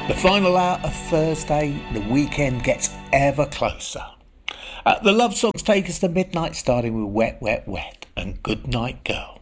The final hour of Thursday, the weekend gets ever closer. The love songs take us to midnight, starting with Wet, Wet, Wet and Good Night Girl.